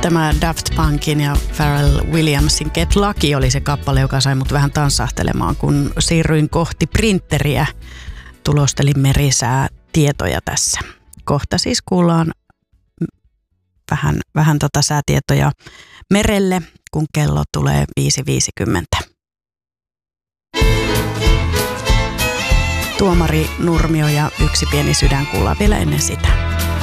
Tämä Daft Punkin ja Pharrell Williamsin Get Lucky oli se kappale, joka sai mut vähän tanssahtelemaan, kun siirryin kohti printeriä. Tulostelin merisää tietoja tässä. Kohta siis kuullaan vähän säätietoja merelle, kun kello tulee 5.50. Tuomari Nurmio ja Yksi pieni sydän kuullaan vielä ennen sitä.